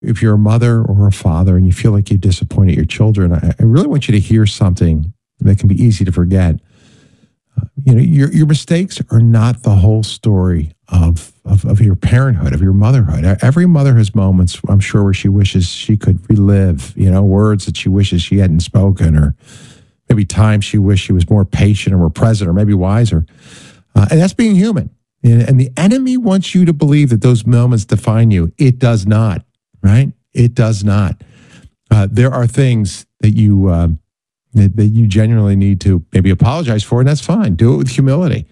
if you're a mother or a father and you feel like you've disappointed your children, I really want you to hear something that can be easy to forget. Your mistakes are not the whole story of your parenthood, of your motherhood. Every mother has moments, I'm sure, where she wishes she could relive, words that she wishes she hadn't spoken, or maybe times she wished she was more patient or more present or maybe wiser. And that's being human. And the enemy wants you to believe that those moments define you. It does not, right? It does not. There are things that you genuinely need to maybe apologize for, and that's fine. Do it with humility.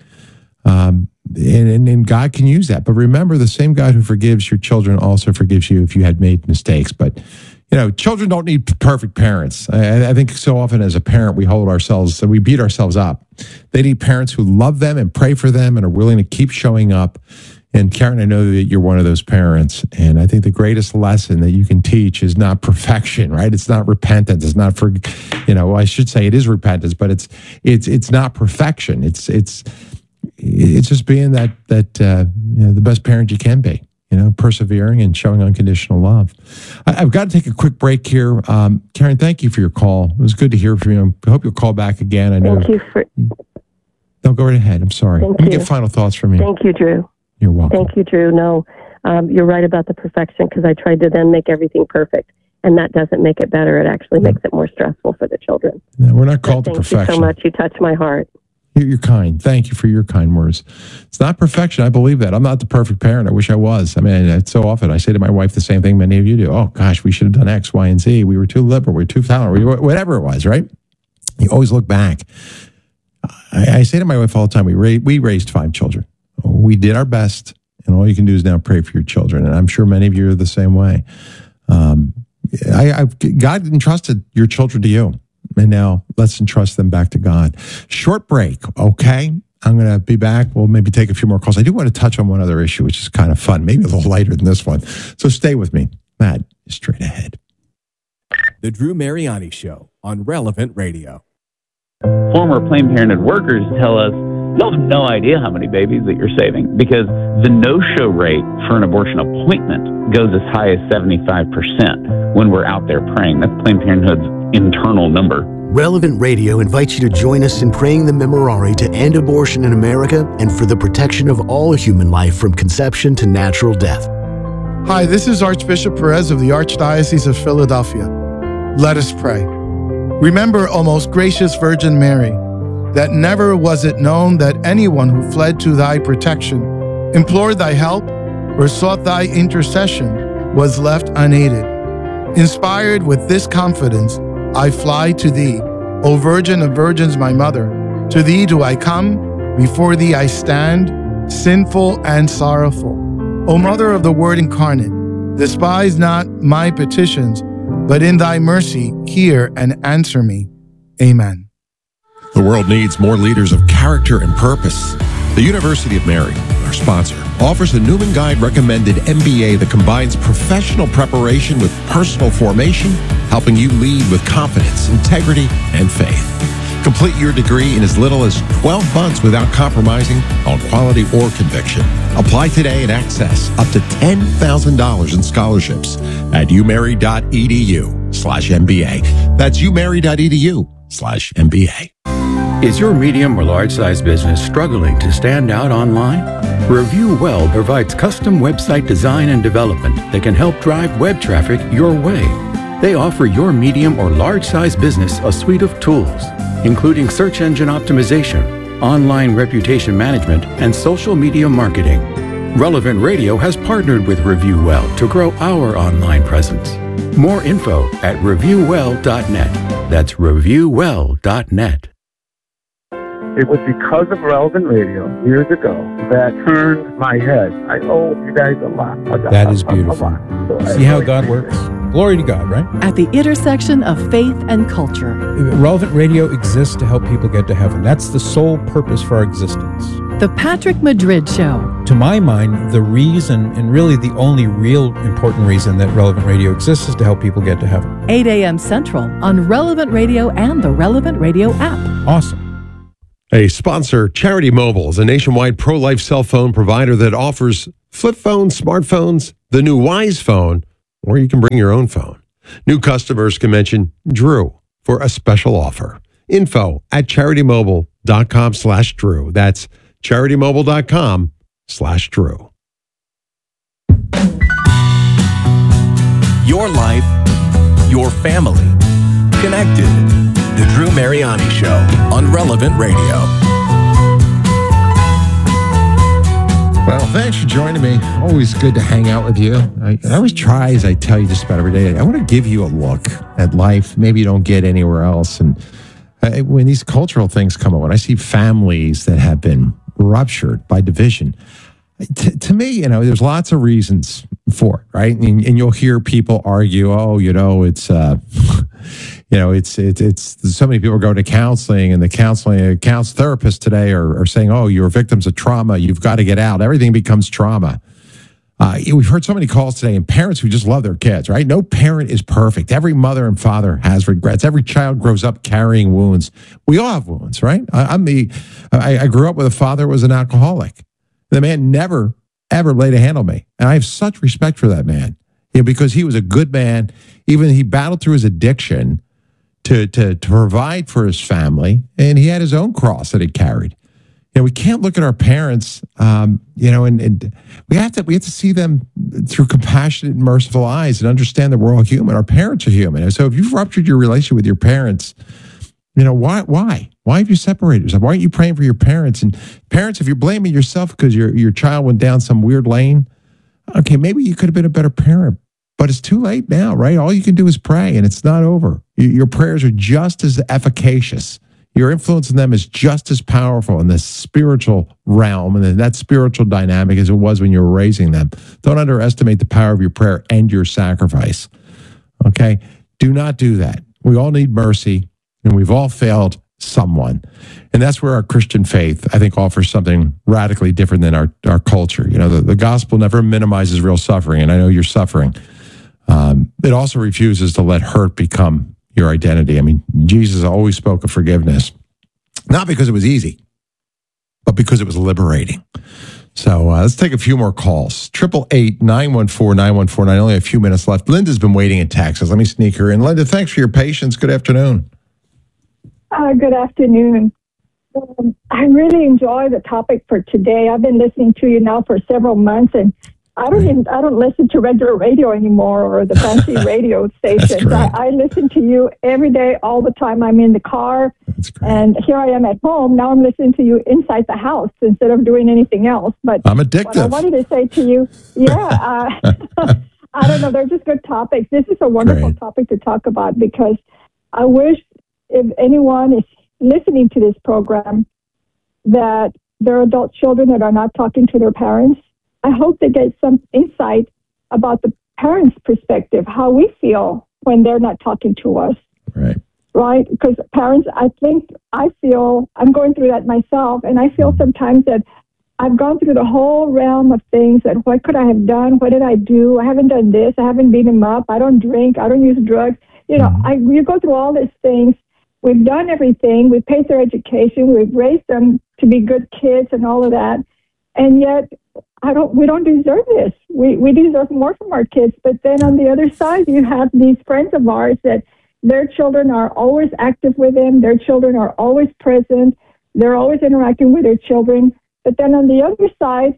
And God can use that. But remember, the same God who forgives your children also forgives you if you had made mistakes. But, children don't need perfect parents. I think so often as a parent, we beat ourselves up. They need parents who love them and pray for them and are willing to keep showing up. And Karen, I know that you're one of those parents. And I think the greatest lesson that you can teach is not perfection, right? It's not repentance. It's not I should say it is repentance, but it's not perfection. It's just being that the best parent you can be, persevering and showing unconditional love. I've got to take a quick break here. Karen, thank you for your call. It was good to hear from you. I hope you'll call back again. I know. Thank you for. No, go right ahead. I'm sorry. Let me get final thoughts from you. Thank you, Drew. You're welcome. Thank you, Drew. No, you're right about the perfection, because I tried to then make everything perfect, and that doesn't make it better. It actually makes it more stressful for the children. No, we're not called to perfection. Thank you so much. You touch my heart. You're kind. Thank you for your kind words. It's not perfection. I believe that. I'm not the perfect parent. I wish I was. I mean, it's so often I say to my wife the same thing many of you do. Oh, gosh, we should have done X, Y, and Z. We were too liberal. We were too tolerant. Whatever it was, right? You always look back. I say to my wife all the time, we raised 5 children. We did our best, and all you can do is now pray for your children. And I'm sure many of you are the same way. God entrusted your children to you. And now let's entrust them back to God. Short break, okay? I'm going to be back. We'll maybe take a few more calls. I do want to touch on one other issue, which is kind of fun, maybe a little lighter than this one. So stay with me. That is straight ahead. The Drew Mariani Show on Relevant Radio. Former Planned Parenthood workers tell us you'll have no idea how many babies that you're saving, because the no-show rate for an abortion appointment goes as high as 75% when we're out there praying. That's Planned Parenthood's internal number. Relevant Radio invites you to join us in praying the Memorare to end abortion in America and for the protection of all human life from conception to natural death. Hi, this is Archbishop Perez of the Archdiocese of Philadelphia. Let us pray. Remember, O most gracious Virgin Mary, that never was it known that anyone who fled to thy protection, implored thy help, or sought thy intercession was left unaided. Inspired with this confidence, I fly to thee, O Virgin of Virgins, my mother. To thee do I come, before thee I stand, sinful and sorrowful. O Mother of the Word incarnate, despise not my petitions, but in thy mercy hear and answer me. Amen. The world needs more leaders of character and purpose. The University of Mary, our sponsor, offers a Newman Guide recommended MBA that combines professional preparation with personal formation, helping you lead with confidence, integrity, and faith. Complete your degree in as little as 12 months without compromising on quality or conviction. Apply today and access up to $10,000 in scholarships at umary.edu/MBA. That's umary.edu/MBA. Is your medium or large-size business struggling to stand out online? Review Well provides custom website design and development that can help drive web traffic your way. They offer your medium or large-size business a suite of tools, including search engine optimization, online reputation management, and social media marketing. Relevant Radio has partnered with Review Well to grow our online presence. More info at reviewwell.net. That's reviewwell.net. It was because of Relevant Radio years ago that turned my head. I owe you guys a lot. That is beautiful. See how God works? Glory to God, right? At the intersection of faith and culture. Relevant Radio exists to help people get to heaven. That's the sole purpose for our existence. The Patrick Madrid Show. To my mind, the reason, and really the only real important reason that Relevant Radio exists is to help people get to heaven. 8 a.m. Central on Relevant Radio and the Relevant Radio app. Awesome. A sponsor, Charity Mobile, is a nationwide pro-life cell phone provider that offers flip phones, smartphones, the new Wise phone, or you can bring your own phone. New customers can mention Drew for a special offer. Info at CharityMobile.com/Drew. That's CharityMobile.com/Drew. Your life, your family. Connected. The Drew Mariani Show on Relevant Radio. Well, thanks for joining me. Always good to hang out with you. I always try, as I tell you just about every day, I want to give you a look at life maybe you don't get anywhere else. And when these cultural things come up, when I see families that have been ruptured by division, to me, there's lots of reasons for it, right? And you'll hear people argue, it's so many people go to counseling, and the counseling therapists today are saying, you're victims of trauma. You've got to get out. Everything becomes trauma. We've heard so many calls today, and parents who just love their kids, right? No parent is perfect. Every mother and father has regrets. Every child grows up carrying wounds. We all have wounds, right? I grew up with a father who was an alcoholic. The man never, ever laid a hand on me. And I have such respect for that man, because he was a good man. Even he battled through his addiction to provide for his family, and he had his own cross that he carried. We can't look at our parents, and we have to see them through compassionate and merciful eyes and understand that we're all human. Our parents are human. And so if you've ruptured your relationship with your parents, why? Why have you separated yourself? Why aren't you praying for your parents? And parents, if you're blaming yourself because your child went down some weird lane, okay, maybe you could have been a better parent, but it's too late now, right? All you can do is pray, and it's not over. Your prayers are just as efficacious. Your influence in them is just as powerful in the spiritual realm and in that spiritual dynamic as it was when you were raising them. Don't underestimate the power of your prayer and your sacrifice, okay? Do not do that. We all need mercy, and we've all failed someone. And that's where our Christian faith, I think, offers something radically different than our culture. The gospel never minimizes real suffering, and I know you're suffering. It also refuses to let hurt become your identity. I mean, Jesus always spoke of forgiveness, not because it was easy, but because it was liberating. So let's take a few more calls. 888-914-9149. Only a few minutes left. Linda's been waiting in Texas. Let me sneak her in. Linda, thanks for your patience. Good afternoon. Good afternoon. I really enjoy the topic for today. I've been listening to you now for several months, and I don't listen to regular radio anymore or the fancy radio stations. I listen to you every day, all the time. I'm in the car, and here I am at home. Now I'm listening to you inside the house instead of doing anything else. But I'm addictive. What I wanted to say to you, I don't know. They're just good topics. This is a wonderful topic to talk about, because I wish if anyone is listening to this program that there are adult children that are not talking to their parents. I hope they get some insight about the parents' perspective, how we feel when they're not talking to us. Right? Because parents, I feel, I'm going through that myself, and I feel sometimes that I've gone through the whole realm of things that what could I have done? What did I do? I haven't done this. I haven't beat him up. I don't drink. I don't use drugs. You go through all these things. We've done everything. We've paid their education. We've raised them to be good kids and all of that. And yet, we don't deserve this. We deserve more from our kids. But then on the other side, you have these friends of ours that their children are always active with them. Their children are always present. They're always interacting with their children. But then on the other side,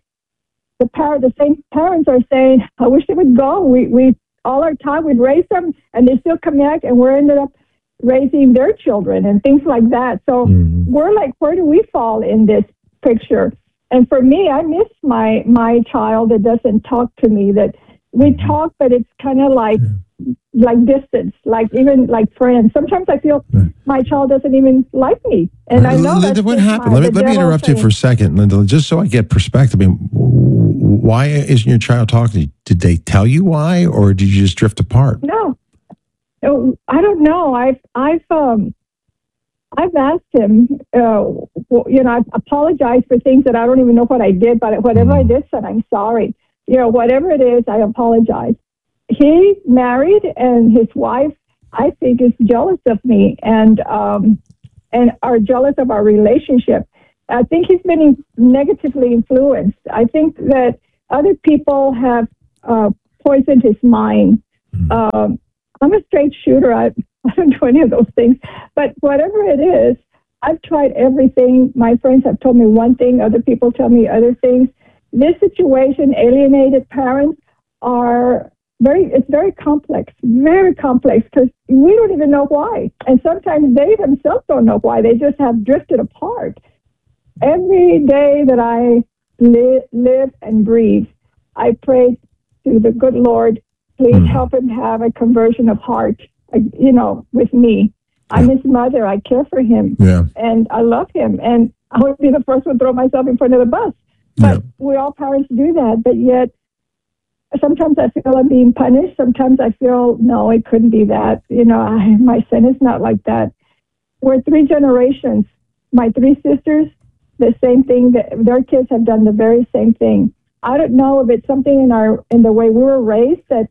the same parents are saying, I wish they would go. We all our time we'd raise them, and they still come back, and we're ended up raising their children and things like that. So we're like, where do we fall in this picture? And for me, I miss my child that doesn't talk to me, that we talk, but it's kind of like distance, even like friends. Sometimes I feel my child doesn't even like me. And I know Linda, what happened? Let me interrupt you for a second, Linda, just so I get perspective. I mean, why isn't your child talking to you? Did they tell you why, or did you just drift apart? No, I don't know. I've asked him, I've apologized for things that I don't even know what I did, but whatever I did, said, I'm sorry. Whatever it is, I apologize. He married, and his wife, I think, is jealous of me and are jealous of our relationship. I think he's been negatively influenced. I think that other people have poisoned his mind I'm a straight shooter. I don't do any of those things. But whatever it is, I've tried everything. My friends have told me one thing. Other people tell me other things. This situation, alienated parents it's very complex, because we don't even know why. And sometimes they themselves don't know why. They just have drifted apart. Every day that I live and breathe, I pray to the good Lord, please help him have a conversion of heart, with me. I'm his mother. I care for him. Yeah. And I love him. And I would be the first one to throw myself in front of the bus. But we all parents do that. But yet, sometimes I feel I'm being punished. Sometimes I feel, no, it couldn't be that. My son is not like that. We're 3 generations. My 3 sisters, the same thing. Their kids have done the very same thing. I don't know if it's something in the way we were raised that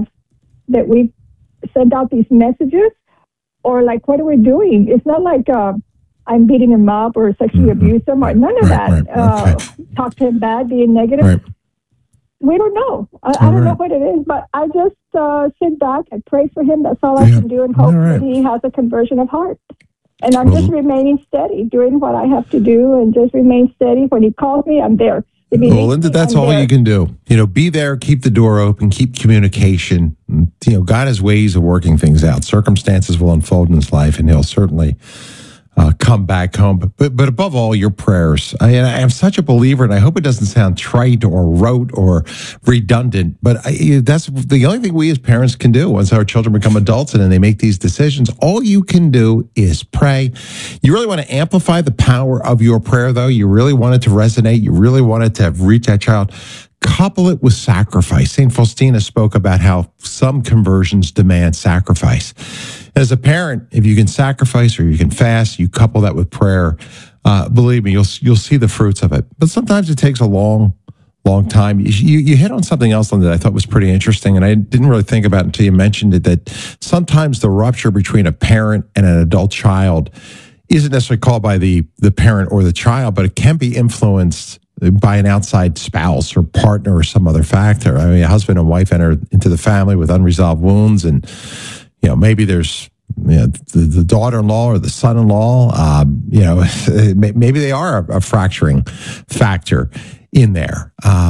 we send out these messages, or like, what are we doing? It's not like I'm beating him up or sexually abuse him or none of that. Talk to him bad, being negative. Right. We don't know. I don't know what it is, but I just sit back and pray for him. That's all I can do, and hope that he has a conversion of heart. And I'm just remaining steady, doing what I have to do, and just remain steady. When he calls me, I'm there. Well, Linda, that's all you can do. Be there, keep the door open, keep communication. God has ways of working things out. Circumstances will unfold in his life, and he'll certainly come back home. But above all, your prayers. I am such a believer, and I hope it doesn't sound trite or rote or redundant, but that's the only thing we as parents can do once our children become adults and then they make these decisions. All you can do is pray. You really want to amplify the power of your prayer, though. You really want it to resonate. You really want it to reach that child. Couple it with sacrifice. St. Faustina spoke about how some conversions demand sacrifice. As a parent, if you can sacrifice or you can fast, you couple that with prayer, believe me, you'll see the fruits of it. But sometimes it takes a long time. You hit on something else that I thought was pretty interesting, and I didn't really think about it until you mentioned it, that sometimes the rupture between a parent and an adult child isn't necessarily caused by the parent or the child, but it can be influenced by an outside spouse or partner or some other factor. I mean, a husband and wife enter into the family with unresolved wounds, and maybe there's the daughter-in-law or the son-in-law. Maybe they are a fracturing factor in there.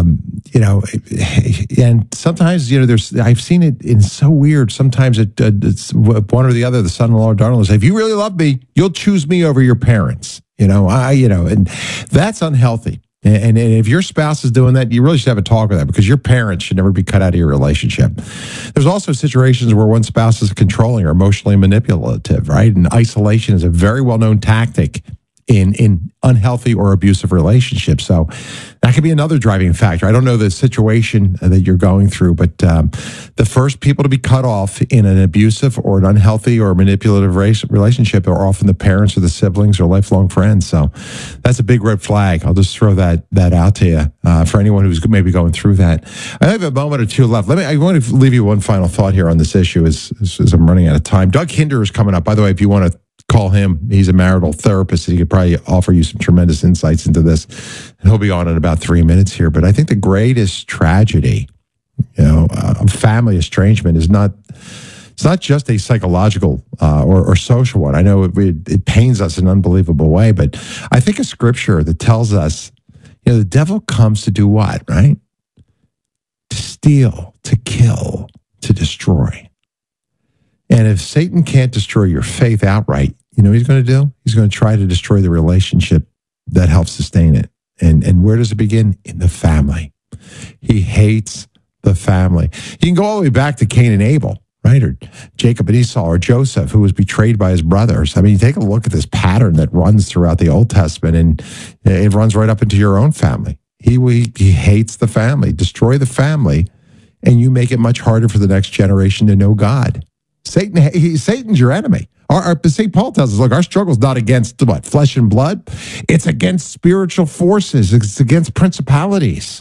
And sometimes I've seen it in so weird. Sometimes it's one or the other, the son-in-law or daughter-in-law say, if you really love me, you'll choose me over your parents. And that's unhealthy. And if your spouse is doing that, you really should have a talk with that, because your parents should never be cut out of your relationship. There's also situations where one spouse is controlling or emotionally manipulative, right? And isolation is a very well-known tactic in unhealthy or abusive relationships. So that could be another driving factor. I don't know the situation that you're going through, but the first people to be cut off in an abusive or an unhealthy or manipulative relationship are often the parents or the siblings or lifelong friends. So that's a big red flag. I'll just throw that out to you for anyone who's maybe going through that. I have a moment or two left. I want to leave you one final thought here on this issue as I'm running out of time. Doug Hinder is coming up. By the way, if you want to call him, he's a marital therapist. He could probably offer you some tremendous insights into this. And he'll be on in about 3 minutes here. But I think the greatest tragedy, of family estrangement it's not just a psychological or social one. I know it pains us in an unbelievable way, but I think a scripture that tells us, the devil comes to do what, right? To steal, to kill, to destroy. And if Satan can't destroy your faith outright, what he's going to do? He's going to try to destroy the relationship that helps sustain it. And where does it begin? In the family. He hates the family. You can go all the way back to Cain and Abel, right? Or Jacob and Esau, or Joseph, who was betrayed by his brothers. I mean, you take a look at this pattern that runs throughout the Old Testament, and it runs right up into your own family. He hates the family. Destroy the family, and you make it much harder for the next generation to know God. Satan's your enemy. St. Paul tells us, look, our struggle is not against what? Flesh and blood. It's against spiritual forces. It's against principalities.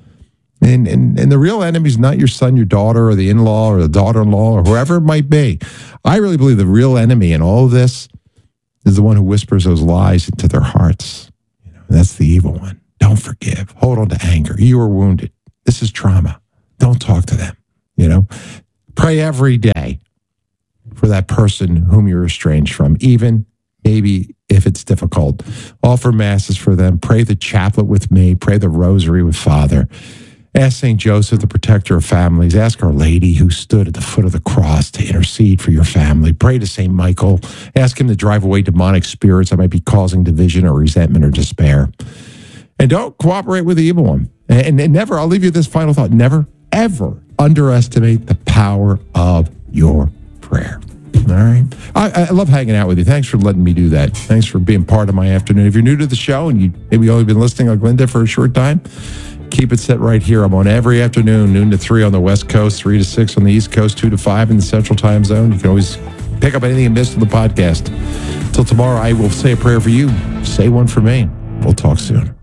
And the real enemy is not your son, your daughter, or the in-law, or the daughter-in-law, or whoever it might be. I really believe the real enemy in all of this is the one who whispers those lies into their hearts. That's the evil one. Don't forgive. Hold on to anger. You were wounded. This is trauma. Don't talk to them. Pray every day for that person whom you're estranged from, even maybe if it's difficult. Offer masses for them. Pray the chaplet with me. Pray the rosary with Father. Ask St. Joseph, the protector of families. Ask Our Lady, who stood at the foot of the cross, to intercede for your family. Pray to St. Michael. Ask him to drive away demonic spirits that might be causing division or resentment or despair. And don't cooperate with the evil one. And never, I'll leave you this final thought, never, ever underestimate the power of your prayer. All right. I love hanging out with you. Thanks for letting me do that. Thanks for being part of my afternoon. If you're new to the show and you maybe only been listening like Linda for a short time, keep it set right here. I'm on every afternoon, noon to 3 on the West Coast, 3 to 6 on the East Coast, 2 to 5 in the Central Time Zone. You can always pick up anything you missed on the podcast. Till tomorrow, I will say a prayer for you. Say one for me. We'll talk soon.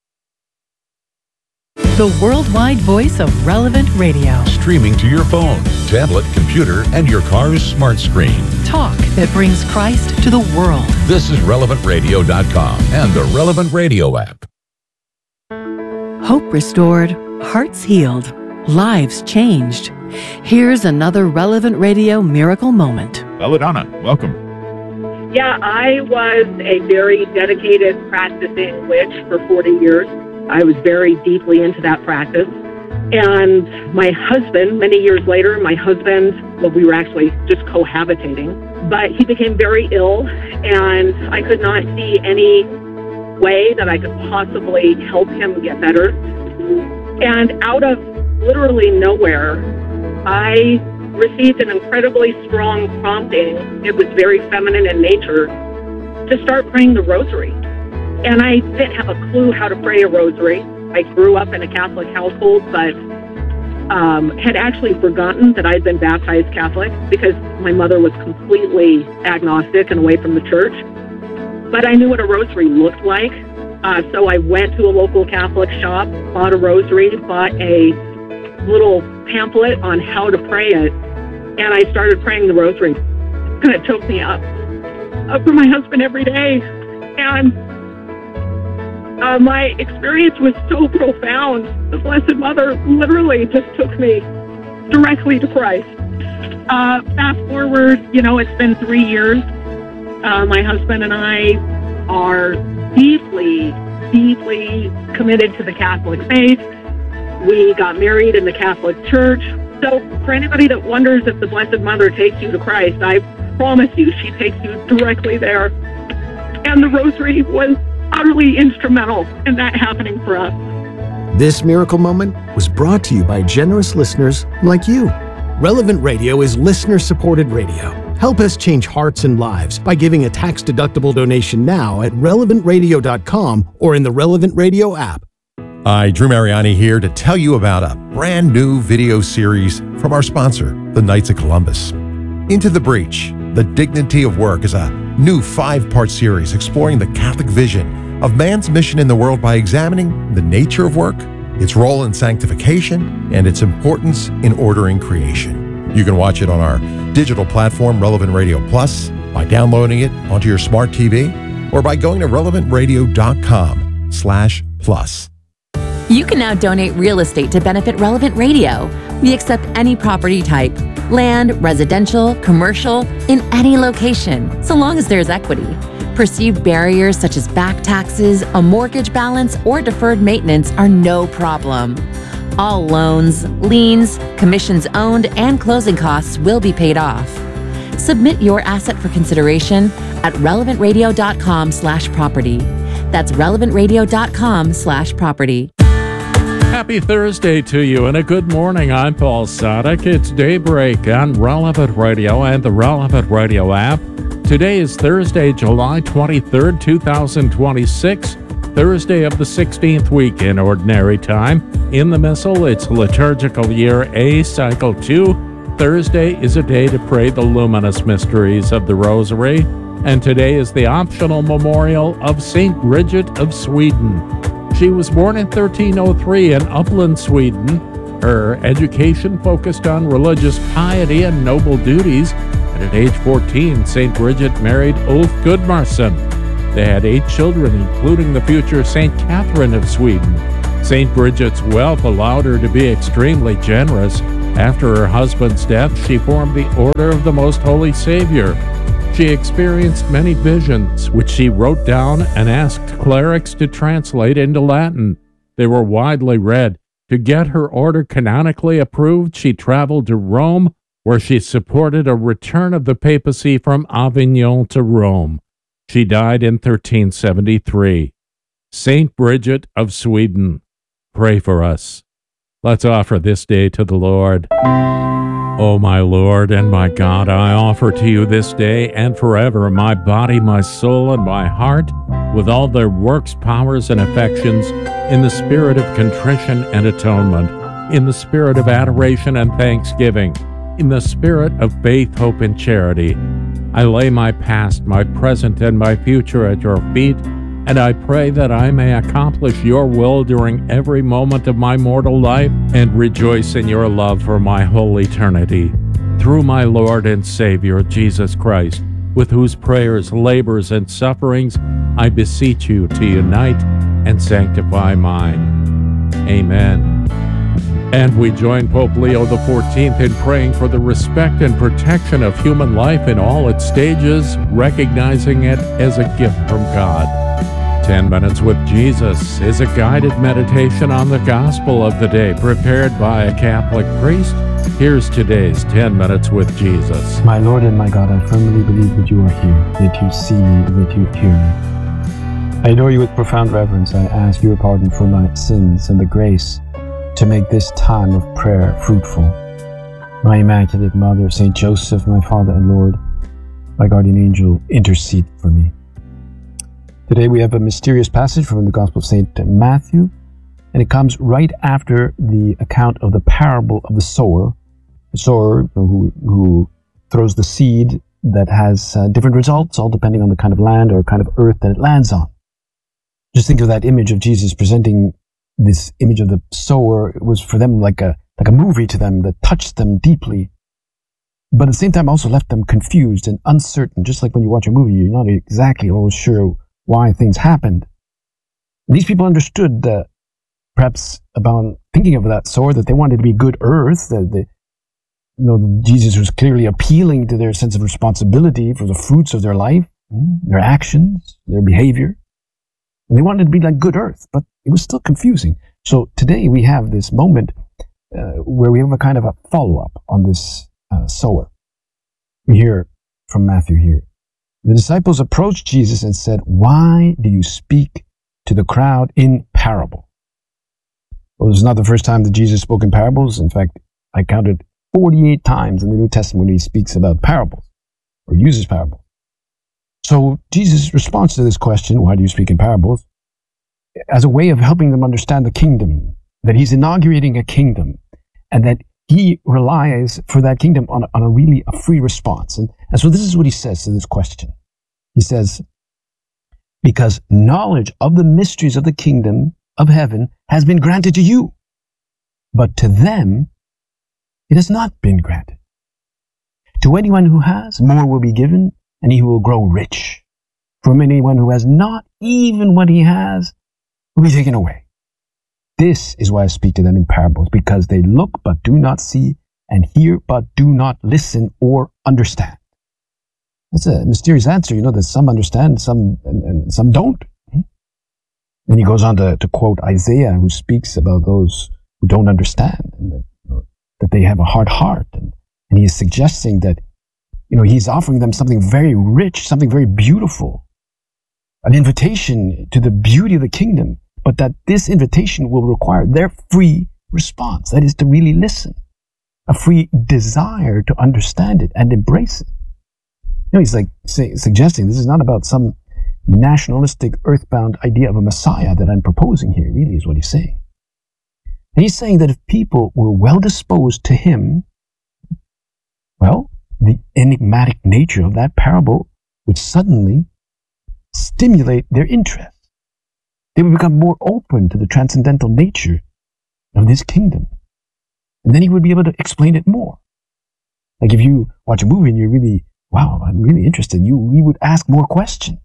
The worldwide voice of Relevant Radio. Streaming to your phone, tablet, computer, and your car's smart screen. Talk that brings Christ to the world. This is RelevantRadio.com and the Relevant Radio app. Hope restored, hearts healed, lives changed. Here's another Relevant Radio miracle moment. Belladonna, welcome. Yeah, I was a very dedicated practicing witch for 40 years. I was very deeply into that practice. And my husband, many years later, we were actually just cohabitating, but he became very ill, and I could not see any way that I could possibly help him get better. And out of literally nowhere, I received an incredibly strong prompting. It was very feminine in nature, to start praying the rosary. And I didn't have a clue how to pray a rosary. I grew up in a Catholic household, but had actually forgotten that I'd been baptized Catholic because my mother was completely agnostic and away from the church. But I knew what a rosary looked like. So I went to a local Catholic shop, bought a rosary, bought a little pamphlet on how to pray it, and I started praying the rosary. And it choked me up for my husband every day. And my experience was so profound. The Blessed Mother literally just took me directly to Christ. Fast forward, it's been 3 years. My husband and I are deeply, deeply committed to the Catholic faith. We got married in the Catholic Church. So for anybody that wonders if the Blessed Mother takes you to Christ, I promise you she takes you directly there. And the rosary was utterly instrumental in that happening for us. This miracle moment was brought to you by generous listeners like you. Relevant Radio is listener-supported radio. Help us change hearts and lives by giving a tax-deductible donation now at relevantradio.com or in the Relevant Radio app. Hi, Drew Mariani here to tell you about a brand new video series from our sponsor, the Knights of Columbus. Into the Breach, The Dignity of Work is a new 5-part series exploring the Catholic vision of man's mission in the world by examining the nature of work, its role in sanctification, and its importance in ordering creation. You can watch it on our digital platform, Relevant Radio Plus, by downloading it onto your smart TV, or by going to relevantradio.com/plus. You can now donate real estate to benefit Relevant Radio. We accept any property type, land, residential, commercial, in any location, so long as there's equity. Perceived barriers such as back taxes, a mortgage balance, or deferred maintenance are no problem. All loans, liens, commissions owned, and closing costs will be paid off. Submit your asset for consideration at relevantradio.com/property. That's relevantradio.com/property. Happy Thursday to you and a good morning. I'm Paul Sadek. It's Daybreak on Relevant Radio and the Relevant Radio app. Today is Thursday, July 23rd, 2026, Thursday of the 16th week in Ordinary Time. In the Missal, it's liturgical year A, cycle 2. Thursday is a day to pray the luminous mysteries of the Rosary, and today is the optional memorial of St. Bridget of Sweden. She was born in 1303 in Uppland, Sweden. Her education focused on religious piety and noble duties, and at age 14, St. Bridget married Ulf Gudmarsson. They had 8 children, including the future St. Catherine of Sweden. St. Bridget's wealth allowed her to be extremely generous. After her husband's death, she formed the Order of the Most Holy Savior. She experienced many visions, which she wrote down and asked clerics to translate into Latin. They were widely read. To get her order canonically approved, she traveled to Rome, where she supported a return of the papacy from Avignon to Rome. She died in 1373. Saint Bridget of Sweden, pray for us. Let's offer this day to the Lord. O my Lord and my God, I offer to you this day and forever my body, my soul, and my heart, with all their works, powers, and affections, in the spirit of contrition and atonement, in the spirit of adoration and thanksgiving, in the spirit of faith, hope, and charity. I lay my past, my present, and my future at your feet, and I pray that I may accomplish your will during every moment of my mortal life and rejoice in your love for my whole eternity. Through my Lord and Savior, Jesus Christ, with whose prayers, labors, and sufferings I beseech you to unite and sanctify mine. Amen. And we join Pope Leo XIV in praying for the respect and protection of human life in all its stages, recognizing it as a gift from God. 10 Minutes with Jesus is a guided meditation on the gospel of the day prepared by a Catholic priest. Here's today's 10 Minutes with Jesus. My Lord and my God, I firmly believe that you are here, that you see me, that you hear me. I adore you with profound reverence. I ask your pardon for my sins and the grace to make this time of prayer fruitful. My Immaculate Mother, Saint Joseph, my Father and Lord, my guardian angel, intercede for me. Today we have a mysterious passage from the Gospel of St. Matthew, and it comes right after the account of the parable of the sower who throws the seed that has different results, all depending on the kind of land or kind of earth that it lands on. Just think of that image of Jesus presenting this image of the sower. It was for them like a movie to them that touched them deeply, but at the same time also left them confused and uncertain. Just like when you watch a movie, you're not exactly always sure why things happened. And these people understood perhaps about thinking of that sower, that they wanted to be good earth, that Jesus was clearly appealing to their sense of responsibility for the fruits of their life, their actions, their behavior. And they wanted to be like good earth, but it was still confusing. So today we have this moment where we have a kind of a follow-up on this sower. We hear from Matthew here. The disciples approached Jesus and said, "Why do you speak to the crowd in parable?" Well, this is not the first time that Jesus spoke in parables. In fact, I counted 48 times in the New Testament when he speaks about parables or uses parables. So Jesus responds to this question, why do you speak in parables, as a way of helping them understand the kingdom, that he's inaugurating a kingdom, and that he relies for that kingdom on a free response. And so this is what he says to this question. He says, because knowledge of the mysteries of the kingdom of heaven has been granted to you, but to them it has not been granted. To anyone who has, more will be given, and he will grow rich. From anyone who has not, even what he has will be taken away. This is why I speak to them in parables, because they look but do not see, and hear but do not listen or understand. That's a mysterious answer, that some understand, some and some don't. Then he goes on to quote Isaiah, who speaks about those who don't understand, and that they have a hard heart. And he is suggesting that, he's offering them something very rich, something very beautiful, an invitation to the beauty of the kingdom, but that this invitation will require their free response. That is to really listen, a free desire to understand it and embrace it. He's like suggesting this is not about some nationalistic, earthbound idea of a Messiah that I'm proposing here, really is what he's saying. And he's saying that if people were well disposed to him, well, the enigmatic nature of that parable would suddenly stimulate their interest. They would become more open to the transcendental nature of this kingdom. And then he would be able to explain it more. Like if you watch a movie and you're really, wow, I'm really interested, you would ask more questions.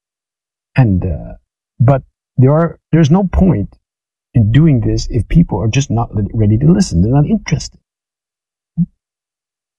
But there's no point in doing this if people are just not ready to listen. They're not interested.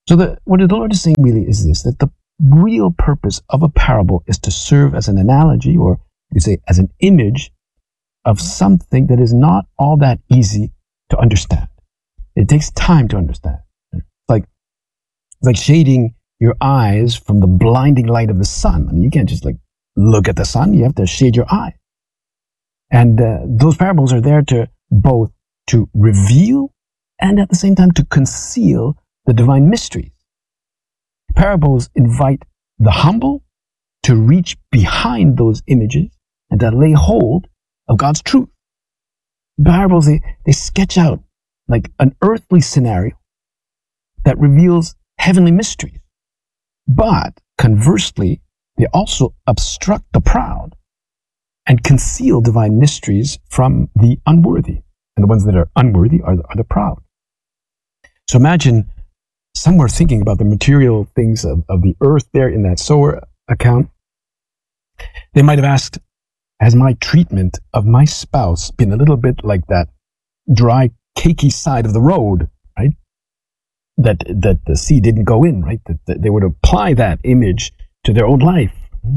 So what the Lord is saying really is this, that the real purpose of a parable is to serve as an analogy, or you say as an image of something that is not all that easy to understand. It takes time to understand. It's like shading your eyes from the blinding light of the sun. I mean, you can't just like look at the sun. You have to shade your eye. And those parables are there to both to reveal and at the same time to conceal the divine mysteries. Parables invite the humble to reach behind those images and to lay hold of God's truth. Parables, they sketch out like an earthly scenario that reveals heavenly mysteries. But conversely, they also obstruct the proud and conceal divine mysteries from the unworthy. And the ones that are unworthy are the proud. So imagine somewhere thinking about the material things of the earth there in that sower account. They might have asked, has my treatment of my spouse been a little bit like that dry, cakey side of the road, right? That the seed didn't go in, right? That they would apply that image to their own life.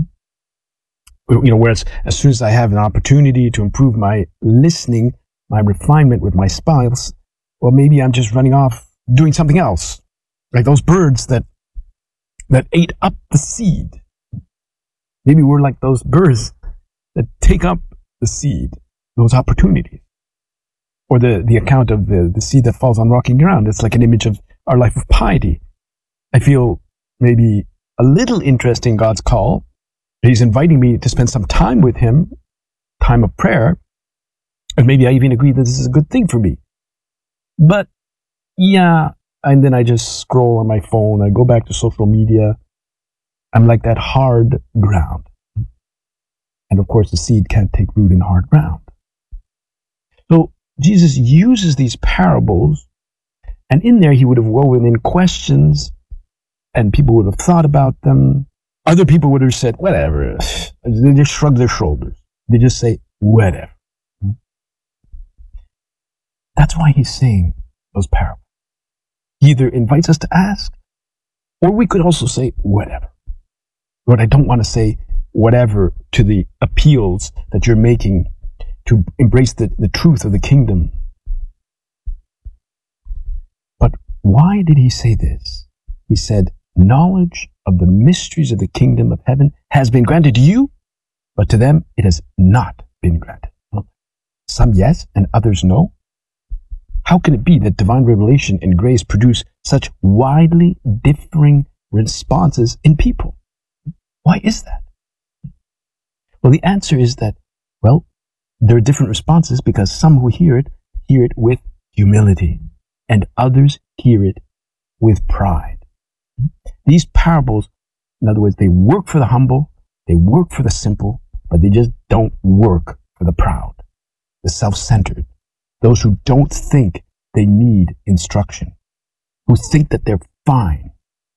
Whereas as soon as I have an opportunity to improve my listening, my refinement with my spouse, well, maybe I'm just running off doing something else. Like those birds that ate up the seed. Maybe we're like those birds that take up the seed, those opportunities. Or the account of the seed that falls on rocky ground. It's like an image of our life of piety. I feel maybe a little interest in God's call. He's inviting me to spend some time with him, time of prayer. And maybe I even agree that this is a good thing for me. But yeah, and then I just scroll on my phone. I go back to social media. I'm like that hard ground. And of course, the seed can't take root in hard ground. So Jesus uses these parables, and in there he would have woven in questions, and people would have thought about them. Other people would have said, whatever. They just shrug their shoulders. They just say, whatever. That's why he's saying those parables. He either invites us to ask, or we could also say, whatever. Lord, I don't want to say whatever to the appeals that you're making to embrace the truth of the kingdom. But why did he say this? He said, knowledge of the mysteries of the kingdom of heaven has been granted to you, but to them it has not been granted. Some yes, and others no. How can it be that divine revelation and grace produce such widely differing responses in people? Why is that? Well, the answer is that, well, there are different responses because some who hear it with humility, and others hear it with pride. These parables, in other words, they work for the humble, they work for the simple, but they just don't work for the proud, the self-centered, those who don't think they need instruction, who think that they're fine,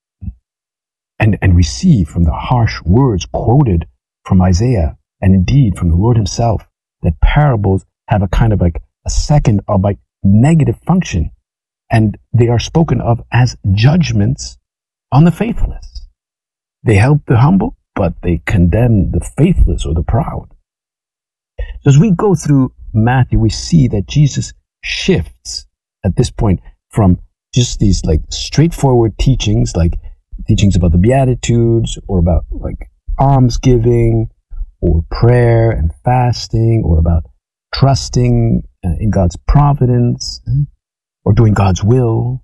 and receive from the harsh words quoted from Isaiah, and indeed from the Lord himself, that parables have a kind of like a second, albeit negative function, and they are spoken of as judgments on the faithless. They help the humble, but they condemn the faithless or the proud. So as we go through Matthew, we see that Jesus shifts at this point from just these like straightforward teachings, like teachings about the Beatitudes, or about like almsgiving, or prayer and fasting, or about trusting in God's providence, or doing God's will.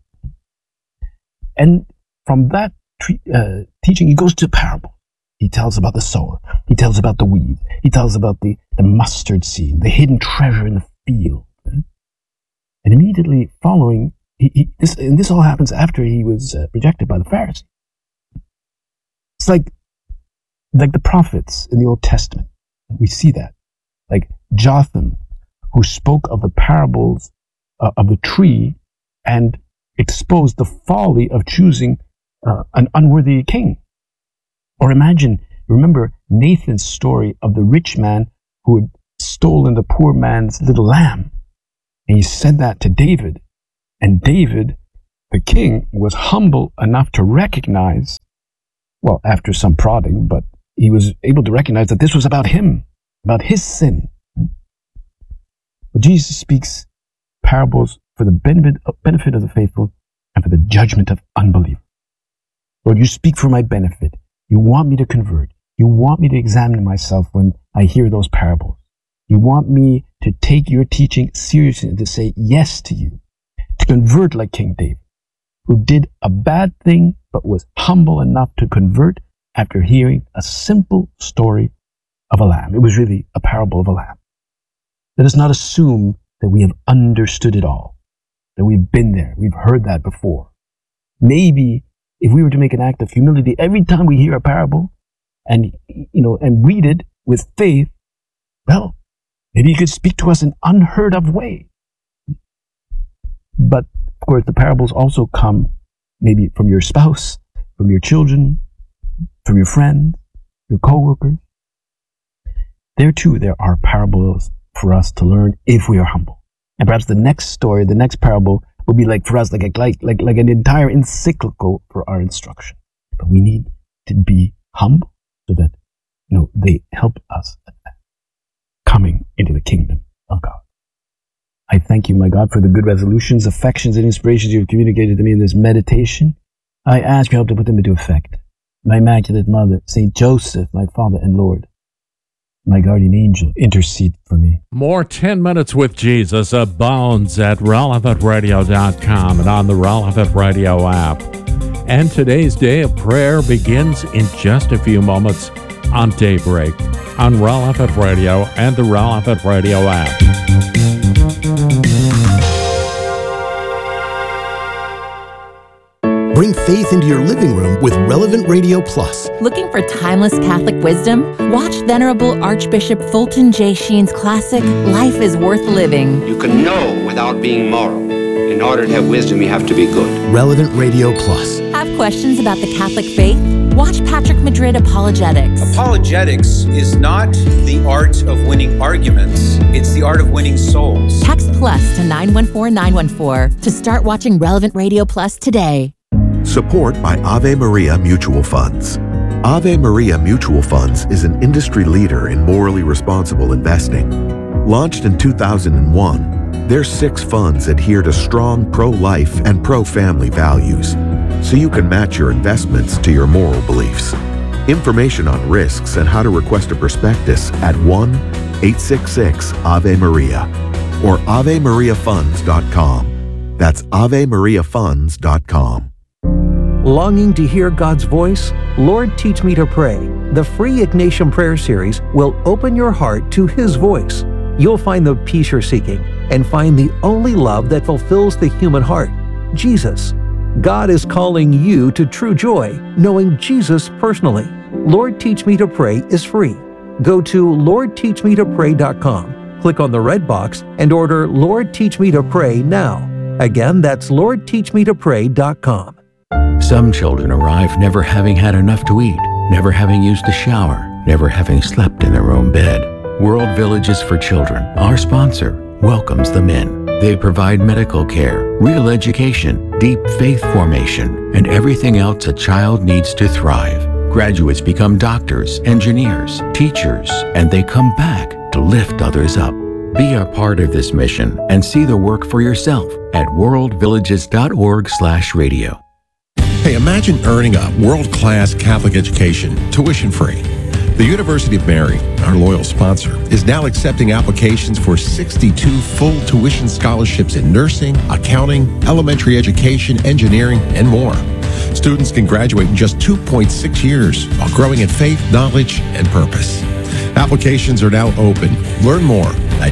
And from that teaching, he goes to parable. He tells about the sower. He tells about the weed. He tells about the mustard seed, the hidden treasure in the field. And immediately following, this all happens after he was rejected by the Pharisees. It's like the prophets in the Old Testament. We see that. Like Jotham, who spoke of the parables of the tree and exposed the folly of choosing an unworthy king. Or remember Nathan's story of the rich man who had stolen the poor man's little lamb. And he said that to David. And David the king was humble enough to recognize, well, after some prodding, but he was able to recognize that this was about him, about his sin. But Jesus speaks parables for the benefit of the faithful and for the judgment of unbelievers. Lord, you speak for my benefit. You want me to convert. You want me to examine myself when I hear those parables. You want me to take your teaching seriously and to say yes to you, to convert like King David, who did a bad thing but was humble enough to convert after hearing a simple story of a lamb. It was really a parable of a lamb. Let us not assume that we have understood it all, that we've been there, we've heard that before. Maybe if we were to make an act of humility every time we hear a parable and read it with faith, well, maybe you could speak to us in an unheard of way. But of course, the parables also come maybe from your spouse, from your children, from your friends, your co-workers. There too, there are parables for us to learn if we are humble. And perhaps the next story, the next parable will be like for us, like an entire encyclical for our instruction. But we need to be humble so that, they help us coming into the kingdom of God. I thank you, my God, for the good resolutions, affections, and inspirations you have communicated to me in this meditation. I ask your help to put them into effect. My Immaculate Mother, Saint Joseph, my Father and Lord, my guardian angel, intercede for me. More 10 Minutes with Jesus abounds at relevantradio.com and on the Relevant Radio app. And today's day of prayer begins in just a few moments on Daybreak on Relevant Radio and the Relevant Radio app. Bring faith into your living room with Relevant Radio Plus. Looking for timeless Catholic wisdom? Watch Venerable Archbishop Fulton J. Sheen's classic, Life is Worth Living. You can know without being moral. In order to have wisdom, you have to be good. Relevant Radio Plus. Have questions about the Catholic faith? Watch Patrick Madrid Apologetics. Apologetics is not the art of winning arguments. It's the art of winning souls. Text plus to 914-914 to start watching Relevant Radio Plus today. Support by Ave Maria Mutual Funds. Ave Maria Mutual Funds is an industry leader in morally responsible investing. Launched in 2001, their 6 funds adhere to strong pro-life and pro-family values, so you can match your investments to your moral beliefs. Information on risks and how to request a prospectus at 1-866-AVE-MARIA or AveMariaFunds.com. That's AveMariaFunds.com. Longing to hear God's voice? Lord, Teach Me to Pray. The free Ignatian Prayer Series will open your heart to His voice. You'll find the peace you're seeking and find the only love that fulfills the human heart, Jesus. God is calling you to true joy, knowing Jesus personally. Lord, Teach Me to Pray is free. Go to LordTeachMeToPray.com, click on the red box, and order Lord, Teach Me to Pray now. Again, that's LordTeachMeToPray.com. Some children arrive never having had enough to eat, never having used a shower, never having slept in their own bed. World Villages for Children, our sponsor, welcomes them in. They provide medical care, real education, deep faith formation, and everything else a child needs to thrive. Graduates become doctors, engineers, teachers, and they come back to lift others up. Be a part of this mission and see the work for yourself at worldvillages.org/radio. Hey, imagine earning a world-class Catholic education, tuition-free. The University of Mary, our loyal sponsor, is now accepting applications for 62 full tuition scholarships in nursing, accounting, elementary education, engineering, and more. Students can graduate in just 2.6 years while growing in faith, knowledge, and purpose. Applications are now open. Learn more at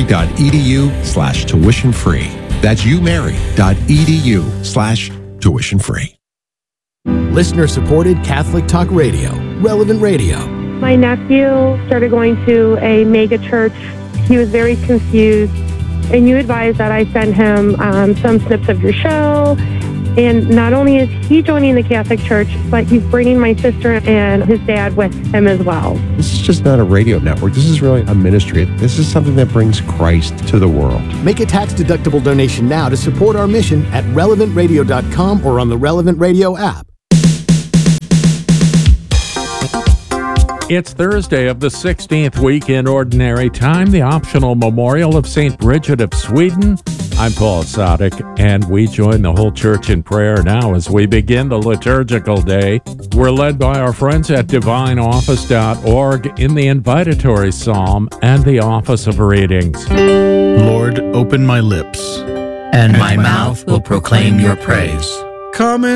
umary.edu/tuition-free. That's umary.edu/tuition-free. Listener-supported Catholic Talk Radio, Relevant Radio. My nephew started going to a mega church. He was very confused, and you advised that I send him some snips of your show And not only is he joining the Catholic Church, but he's bringing my sister and his dad with him as well. This is just not a radio network. This is really a ministry. This is something that brings Christ to the world. Make a tax-deductible donation now to support our mission at relevantradio.com or on the Relevant Radio app. It's Thursday of the 16th week in Ordinary Time, the optional memorial of St. Bridget of Sweden. I'm Paul Sadek, and we join the whole church in prayer now as we begin the liturgical day. We're led by our friends at divineoffice.org in the invitatory psalm and the office of readings. Lord, open my lips, and my mouth will proclaim your praise. Come in.